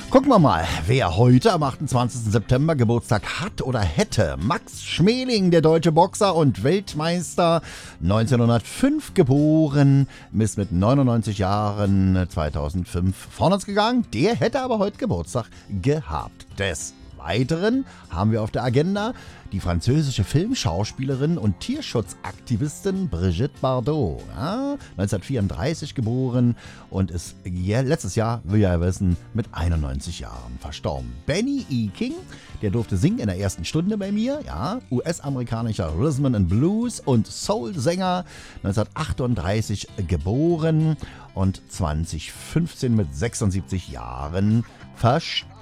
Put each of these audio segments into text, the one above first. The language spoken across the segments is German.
Gucken wir mal, wer heute am 28. September Geburtstag hat oder hätte. Max Schmeling, der deutsche Boxer und Weltmeister, 1905 geboren, ist mit 99 Jahren 2005 vorwärts gegangen. Der hätte aber heute Geburtstag gehabt. Des Weiteren haben wir auf der Agenda die französische Filmschauspielerin und Tierschutzaktivistin Brigitte Bardot. Ja, 1934 geboren und ist letztes Jahr, will ja wissen, mit 91 Jahren verstorben. Benny E. King, der durfte singen in der ersten Stunde bei mir. Ja, US-amerikanischer Rhythm and Blues und Soul-Sänger, 1938 geboren und 2015 mit 76 Jahren verstorben.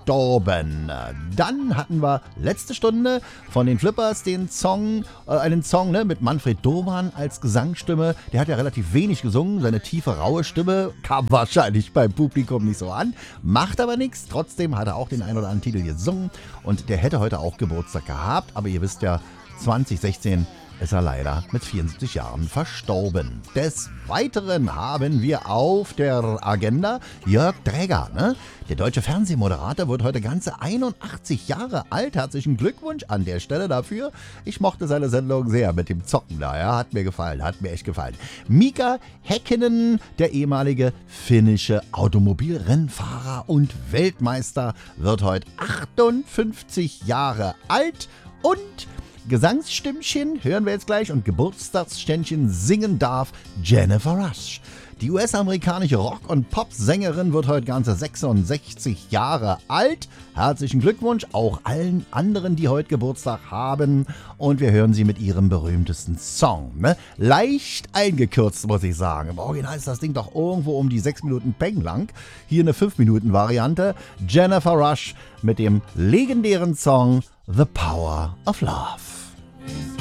Dann hatten wir letzte Stunde von den Flippers einen Song mit Manfred Domann als Gesangsstimme. Der hat ja relativ wenig gesungen. Seine tiefe, raue Stimme kam wahrscheinlich beim Publikum nicht so an. Macht aber nichts. Trotzdem hat er auch den ein oder anderen Titel gesungen. Und der hätte heute auch Geburtstag gehabt. Aber ihr wisst ja, 2016 ist er leider mit 74 Jahren verstorben. Des Weiteren haben wir auf der Agenda Jörg Dräger. Ne? Der deutsche Fernsehmoderator wird heute ganze 81 Jahre alt. Herzlichen Glückwunsch an der Stelle dafür. Ich mochte seine Sendung sehr mit dem Zocken da. Ja? Hat mir gefallen, hat mir echt gefallen. Mika Häkkinen, der ehemalige finnische Automobilrennfahrer und Weltmeister, wird heute 58 Jahre alt und Gesangsstimmchen hören wir jetzt gleich und Geburtstagsständchen singen darf Jennifer Rush. Die US-amerikanische Rock- und Pop-Sängerin wird heute ganze 66 Jahre alt. Herzlichen Glückwunsch auch allen anderen, die heute Geburtstag haben. Und wir hören sie mit ihrem berühmtesten Song. Ne? Leicht eingekürzt, muss ich sagen. Im Original ist das Ding doch irgendwo um die 6 Minuten Peng lang. Hier eine 5-Minuten-Variante. Jennifer Rush mit dem legendären Song The Power of Love.